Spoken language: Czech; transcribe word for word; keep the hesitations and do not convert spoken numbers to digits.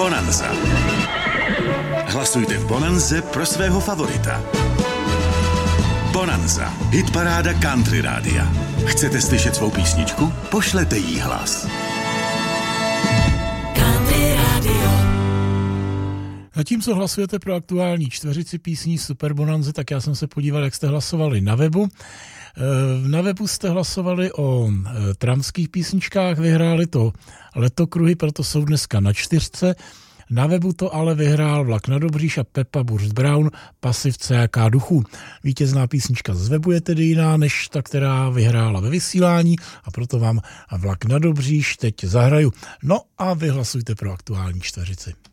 Bonanza. Hlasujte v Bonanze pro svého favorita. Bonanza. Hitparáda Country Rádia. Chcete slyšet svou písničku? Pošlete jí hlas. Country Radio. Zatímco hlasujete pro aktuální čtveřici písní Super Bonanzy, tak já jsem se podíval, jak jste hlasovali na webu. Na webu jste hlasovali o tramských písničkách, vyhráli to Letokruhy, proto jsou dneska na čtyřce. Na webu to ale vyhrál Vlak na Dobříš a Peppa Burst Brown, Pasiv C A K duchů. Vítězná písnička z webu je tedy jiná než ta, která vyhrála ve vysílání, a proto vám Vlak na Dobříš teď zahraju. No a vy hlasujte pro aktuální čtveřici.